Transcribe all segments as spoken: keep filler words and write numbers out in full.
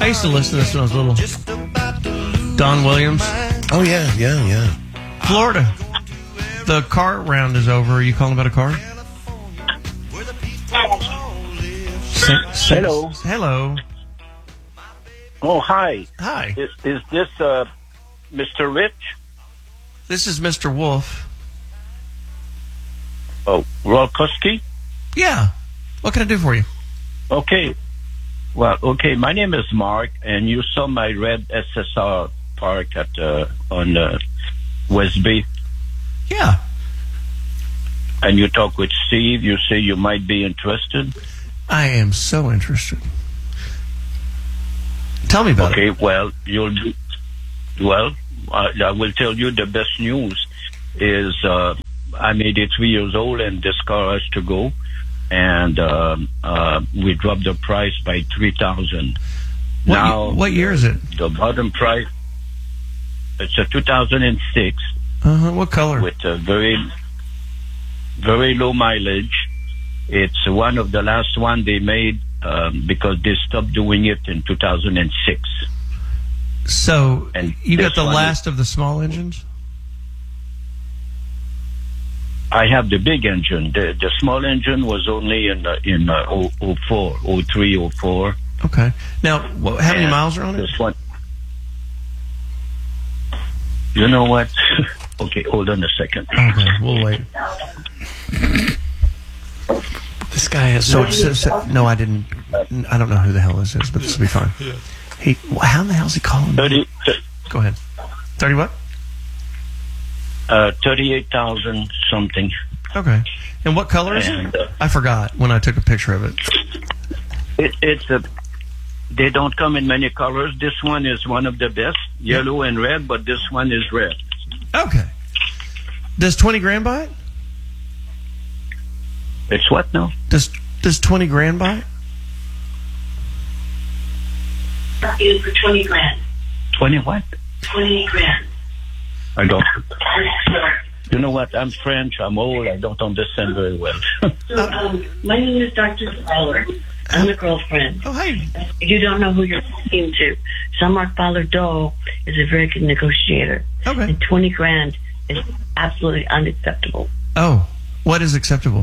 used to listen to this when I was little. Don Williams. Oh, yeah, yeah, yeah. Florida. The car round is over. Are you calling about a car? Hello. Hello. Oh, hi. Hi. Is, is this uh, Mister Rich? This is Mister Wolf. Oh, Rolkowski? Yeah. What can I do for you? Okay. Well, okay. My name is Mark, and you saw my red S S R park at uh, on uh, West Bay. Yeah. And you talk with Steve. You say you might be interested. I am so interested. Tell me about okay, it. Okay. Well, you'll do. Well, I, I will tell you the best news is uh, I'm eighty-three years old, and this car has to go. And uh, uh, we dropped the price by three thousand. What, Now, what year is it? The bottom price. It's a two thousand six. Uh huh. What color? With a very, very low mileage. It's one of the last one they made um, because they stopped doing it in two thousand six. So and you got the one last of the small engines? I have the big engine. The the small engine was only in uh, in uh, oh four, oh three, oh four. Okay. Now, wh- how many And miles are on it? This one. You know what? Okay, hold on a second. Okay, we'll wait. This guy has so, so, so no, I didn't. I don't know who the hell this is, but this will be fine. Yeah. He, how the hell is he calling? Thirty. Go ahead. Thirty what? Uh, thirty-eight thousand something. Okay. And what color is And, it? uh, I forgot when I took a picture of it. It, it's a. They don't come in many colors. This one is one of the best, yellow and red, but this one is red. Okay. Does twenty grand buy it? It's what now? Does Does twenty grand buy it? You for twenty grand. Twenty what? Twenty grand. I don't. You know what? I'm French. I'm old. I don't understand very well. So, um, my name is Doctor Fowler. I'm a girlfriend. Oh, hey. You don't know who you're talking to. Jean-Marc Fowler-Doe is a very good negotiator. Okay. And twenty grand is absolutely unacceptable. Oh, what is acceptable?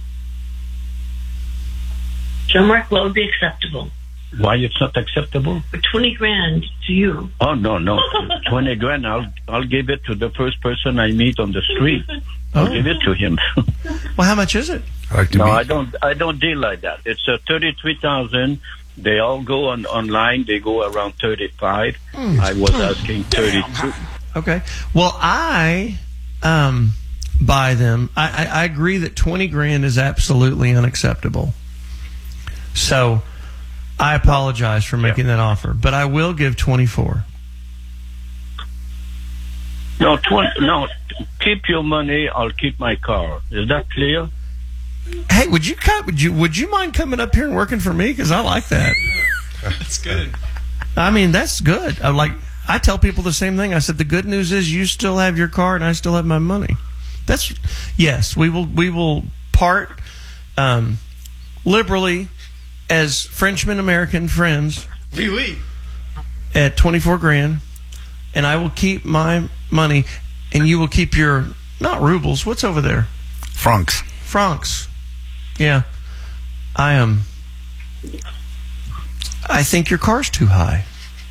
Jean-Marc, what would be acceptable? Why it's not acceptable? For twenty grand to you. Oh no, no, twenty grand. I'll I'll give it to the first person I meet on the street. I'll Oh. give it to him. Well, how much is it? I like to No, meet. I don't. I don't deal like that. It's a thirty-three thousand. They all go on online. They go around thirty-five. I was asking thirty-two. Okay. Well, I um, buy them. I, I, I agree that twenty grand is absolutely unacceptable. So I apologize for making that offer, but I will give twenty-four. No, twenty. No, keep your money. I'll keep my car. Is that clear? Hey, would you cut? Would you would you mind coming up here and working for me? Because I like that. That's good. I mean, that's good. I like. I tell people the same thing. I said the good news is you still have your car and I still have my money. That's yes. We will we will part um, liberally as Frenchman American friends Oui, oui. at twenty-four grand, and I will keep my money, and you will keep your not rubles. What's over there? Francs. Francs. Yeah, I am. I think your car's too high.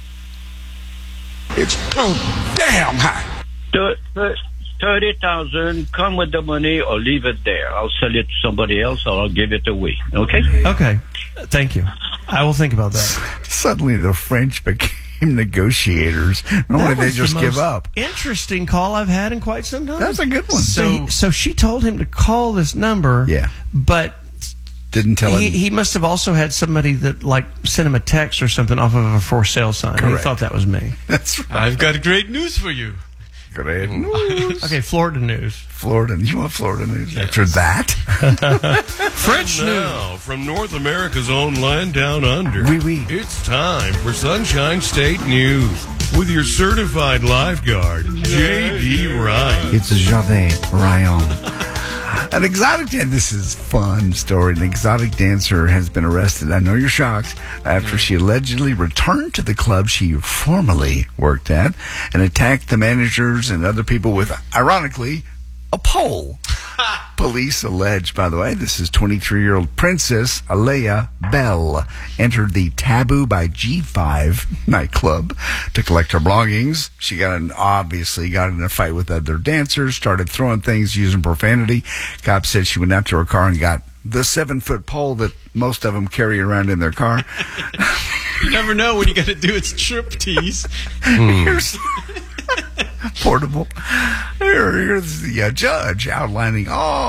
It's too damn high. Thirty thousand. Come with the money or leave it there. I'll sell it to somebody else or I'll give it away. Okay. Okay, thank you. I will think about that. Suddenly the French became negotiators. Normally That they was just the give most up. Interesting call I've had in quite some time. That's a good one. So, he, so she told him to call this number. Yeah. But Didn't tell he, him. he must have also had somebody that like sent him a text or something off of a for sale sign. He Correct. thought that was me. That's right. I've got great news for you. Great news. Okay, Florida news. Florida. You want Florida news after that? French news. Now, from North America's own land down under, Oui, oui. it's time for Sunshine State News with your certified lifeguard, J D Ryan. It's Jardin Ryan. An exotic dancer, this is a fun story. An exotic dancer has been arrested. I know you're shocked. After she allegedly returned to the club she formerly worked at and attacked the managers and other people with, ironically, a pole. Police allege, by the way, this is twenty-three-year-old Princess Alea Bell entered the Taboo by G five nightclub to collect her belongings. She got in, obviously got in a fight with other dancers, started throwing things, using profanity. Cops said she went out to her car and got the seven-foot pole that most of them carry around in their car. You never know when you got to do its striptease. Here's portable. Here, here's the uh, judge outlining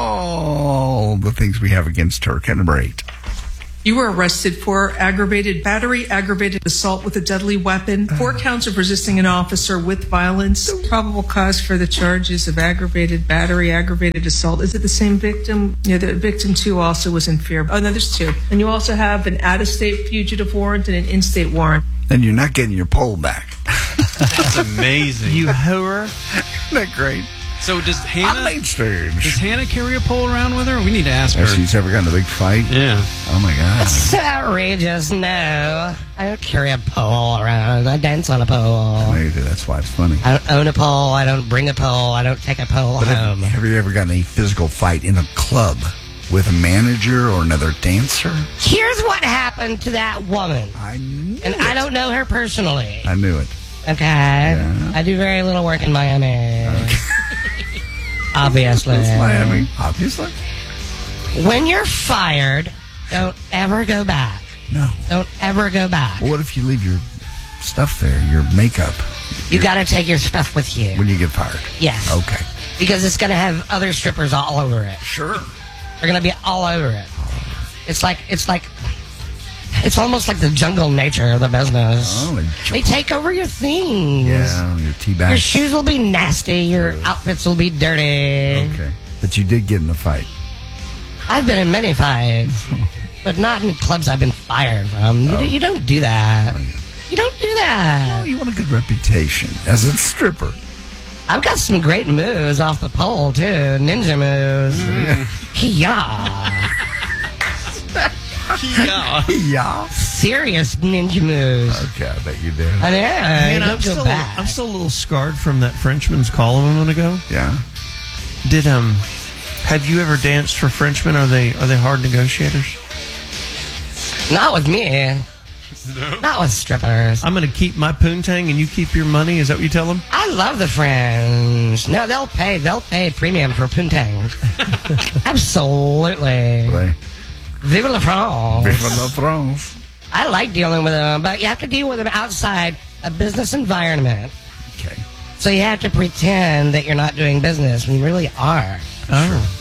all the things we have against her. Kind of great. You were arrested for aggravated battery, aggravated assault with a deadly weapon, four counts of resisting an officer with violence. Probable cause for the charges of aggravated battery, aggravated assault. Is it the same victim? Yeah, the victim two also was in fear. Oh, no, there's two. And you also have an out-of-state fugitive warrant and an in-state warrant. And you're not getting your pole back. That's amazing. You hooer. Isn't that great? So does On Hannah main stage. does Hannah carry a pole around with her? We need to ask her. If she's ever gotten in a big fight. Yeah. Oh my God. It's outrageous. No, I don't carry a pole around. I dance on a pole. Maybe that's why it's funny. I don't own a pole. I don't bring a pole. I don't take a pole But have, home. have you ever gotten a physical fight in a club with a manager or another dancer? Here's what happened to that woman. I knew And it. I don't know her personally. I knew it. Okay? Yeah. I do very little work in Miami. Obviously. It's Miami, obviously. When you're fired, don't ever go back. No. Don't ever go back. Well, what if you leave your stuff there, your makeup, You got to take your stuff with you. when you get fired? Yes. Okay. Because it's going to have other strippers all over it. Sure. They're going to be all over it. It's like, it's like, it's almost like the jungle nature of the business. Oh, and They take over your things. yeah, your tea Your bag. shoes will be nasty. Your outfits will be dirty. Okay. But you did get in a fight. I've been in many fights, but not in clubs I've been fired from. You, Oh. do, you don't do that. You don't do Oh, that. you want a good reputation as a stripper. I've got some great moves off the pole, too. Ninja moves. Yeah. Yeah. Yeah. Serious ninja moves. Okay, I bet you did. I know. Man, don't I'm go still, back. I'm still a little scarred from that Frenchman's call a moment ago. Yeah. Did um, have you ever danced for Frenchmen? Are they are they hard negotiators? Not with me. Not with strippers. I'm going to keep my poontang and you keep your money. Is that what you tell them? I love the French. No, they'll pay. They'll pay premium for poontang. Absolutely. Right. Vive la France. Vive la France. I like dealing with them, but you have to deal with them outside a business environment. Okay. So you have to pretend that you're not doing business when you really are. Oh,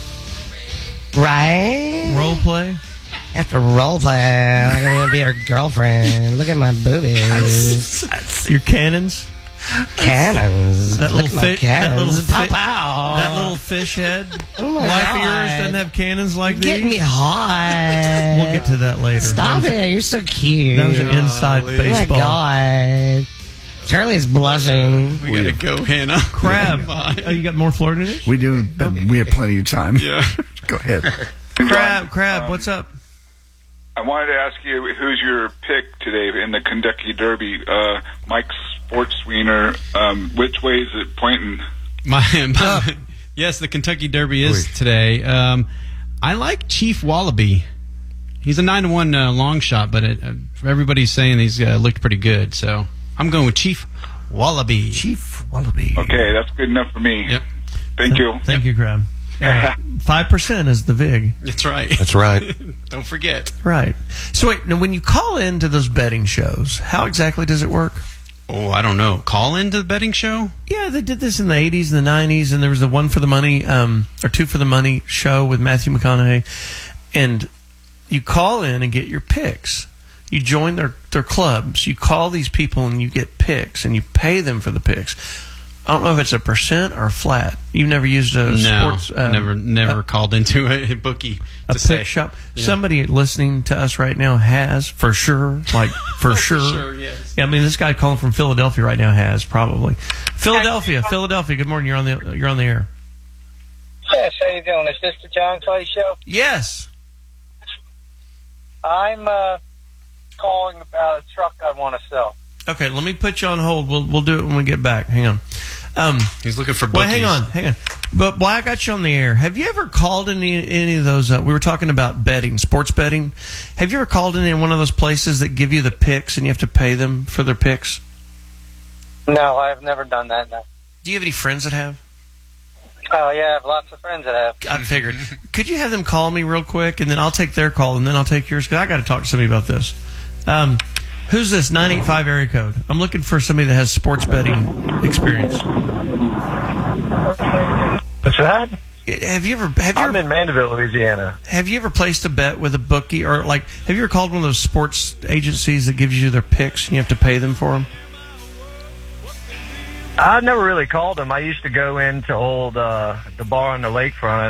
Right? role play. You have to role play. I'm going to be her girlfriend. Look at my boobies. Your cannons. Cannons. That Look little at my fi- that cannons. little fi- Pop out. That little fish head. Oh my Wife of God. yours doesn't have cannons like Get these. me hot. We'll get to that later. Stop that was, it. You're so cute. That was an inside Golly. Oh my baseball. God. Charlie's blushing. We gotta go, Hannah. Crab. Bye. Oh, you got more Florida news? We do. but We have plenty of time. Yeah. Go ahead. Crab, crab. What's up? I wanted to ask you, who's your pick today in the Kentucky Derby? Uh, Mike Sportswiener, um, which way is it pointing? My, my yes, the Kentucky Derby is Oy. today. Um, I like Chief Wallaby. He's a nine to one uh, long shot, but it, uh, everybody's saying he's uh, looked pretty good. So I'm going with Chief Wallaby. Chief Wallaby. Okay, that's good enough for me. Yep, Thank you. Thank you, crab. Five percent is the vig. that's right. That's right. Don't forget. Right. So wait, now when you call into those betting shows, how exactly does it work? Oh, I don't know. Call into the betting show? Yeah, they did this in the eighties and the nineties, and there was the one for the money, um, or two for the money show with Matthew McConaughey. And you call in and get your picks. You join their, their clubs. You call these people and you get picks, and you pay them for the picks. I don't know if it's a percent or flat. You've never used a No, sports... um, never, never a- called into a bookie a to pick say. shop. Yeah. Somebody listening to us right now has, for sure, like for sure. sure, yes. Yeah, I mean, this guy calling from Philadelphia right now has probably. Philadelphia, Philadelphia. Good morning. You're on the you're on the air. Yes, how you doing? Is this the John Clay Show? Yes. I'm uh, calling about a truck I want to sell. Okay, let me put you on hold. We'll we'll do it when we get back. Hang on. Um, He's looking for well, bookies. hang on, hang on. But while I got you on the air, have you ever called any any of those? Uh, we were talking about betting, sports betting. Have you ever called in one of those places that give you the picks and you have to pay them for their picks? No, I've never done that. No. Do you have any friends that have? Oh yeah, I have lots of friends that have. I figured. Could you have them call me real quick, and then I'll take their call, and then I'll take yours, because I got to talk to somebody about this. Um, who's this nine eight five area code? I'm looking for somebody that has sports betting experience. What's that? Have you ever? Have you I'm ever, in Mandeville, Louisiana. Have you ever placed a bet with a bookie, or like, have you ever called one of those sports agencies that gives you their picks and you have to pay them for them? I never really called them. I used to go into old uh, the bar on the lakefront.